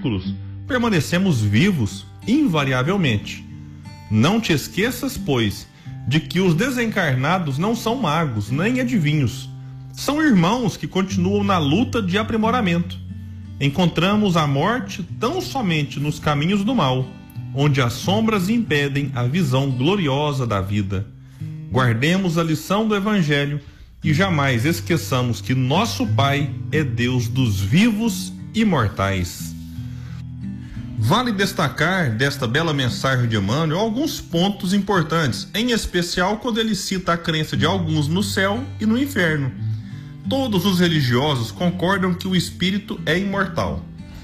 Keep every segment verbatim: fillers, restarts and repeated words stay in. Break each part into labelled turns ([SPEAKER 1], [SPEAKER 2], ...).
[SPEAKER 1] séculos, permanecemos vivos invariavelmente. Não te esqueças, pois, de que os desencarnados não são magos nem adivinhos. São irmãos que continuam na luta de aprimoramento. Encontramos a morte tão somente nos caminhos do mal, onde as sombras impedem a visão gloriosa da vida. Guardemos a lição do Evangelho e jamais esqueçamos que nosso Pai é Deus dos vivos e mortais. Vale destacar desta bela mensagem de Emmanuel alguns pontos importantes, em especial quando ele cita a crença de alguns no céu e no inferno. Todos os religiosos concordam que o espírito é imortal,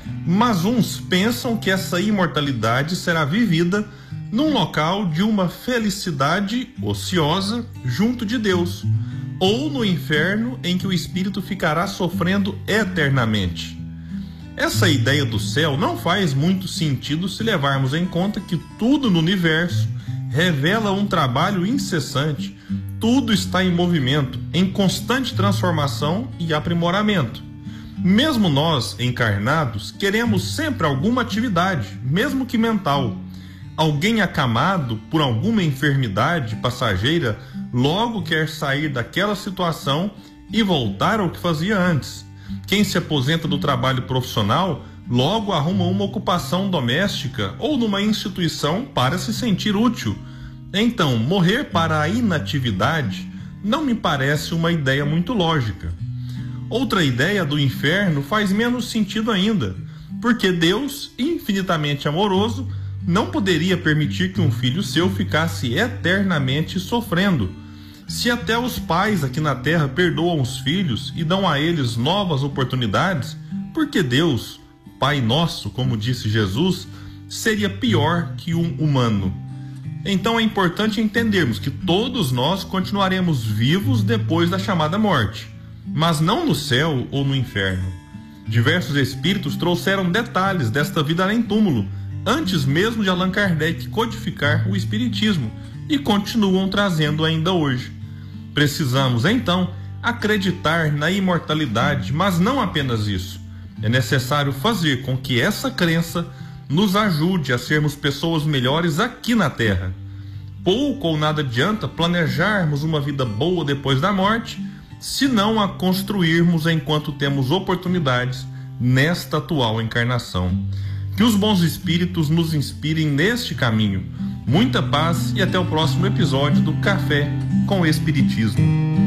[SPEAKER 1] mas uns pensam que essa imortalidade será vivida num local de uma felicidade ociosa junto de Deus, ou no inferno em que o espírito ficará sofrendo eternamente. Essa ideia do céu não faz muito sentido se levarmos em conta que tudo no universo revela um trabalho incessante. Tudo está em movimento, em constante transformação e aprimoramento. Mesmo nós, encarnados, queremos sempre alguma atividade, mesmo que mental. Alguém acamado por alguma enfermidade passageira logo quer sair daquela situação e voltar ao que fazia antes. Quem se aposenta do trabalho profissional logo arruma uma ocupação doméstica ou numa instituição para se sentir útil. Então, morrer para a inatividade não me parece uma ideia muito lógica. Outra ideia do inferno faz menos sentido ainda, porque Deus, infinitamente amoroso, não poderia permitir que um filho seu ficasse eternamente sofrendo. Se até os pais aqui na terra perdoam os filhos e dão a eles novas oportunidades, por que Deus, Pai nosso, como disse Jesus, seria pior que um humano? Então é importante entendermos que todos nós continuaremos vivos depois da chamada morte, mas não no céu ou no inferno. Diversos espíritos trouxeram detalhes desta vida além túmulo, antes mesmo de Allan Kardec codificar o espiritismo, e continuam trazendo ainda hoje. Precisamos, então, acreditar na imortalidade, mas não apenas isso. É necessário fazer com que essa crença nos ajude a sermos pessoas melhores aqui na Terra. Pouco ou nada adianta planejarmos uma vida boa depois da morte, se não a construirmos enquanto temos oportunidades nesta atual encarnação. Que os bons espíritos nos inspirem neste caminho. Muita paz e até o próximo episódio do Café com o Espiritismo.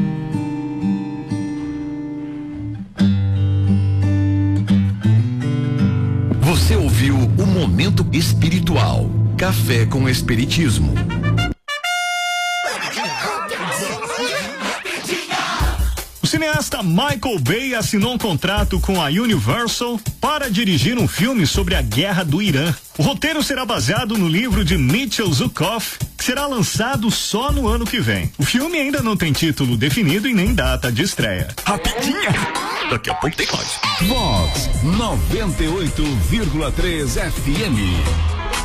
[SPEAKER 2] Você ouviu o Momento Espiritual. Café com o Espiritismo.
[SPEAKER 3] O cineasta Michael Bay assinou um contrato com a Universal para dirigir um filme sobre a guerra do Irã. O roteiro será baseado no livro de Mitchell Zuckoff, que será lançado só no ano que vem. O filme ainda não tem título definido e nem data de estreia.
[SPEAKER 2] Rapidinha! Daqui a pouco tem mais.
[SPEAKER 4] Vox noventa e oito vírgula três F M.